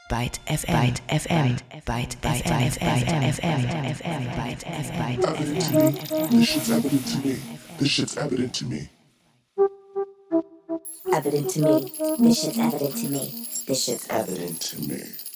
Byte FM, Byte FM, Byte FM. This shit's evident to me. This shit's evident to me. Evident to me. This shit's evident to me. This shit's Evident to me.